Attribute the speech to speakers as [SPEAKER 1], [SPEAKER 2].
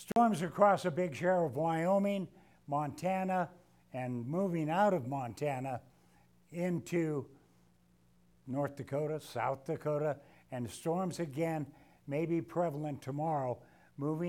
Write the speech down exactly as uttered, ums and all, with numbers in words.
[SPEAKER 1] Storms across a big share of Wyoming, Montana, and moving out of Montana into North Dakota, South Dakota, and storms again may be prevalent tomorrow, moving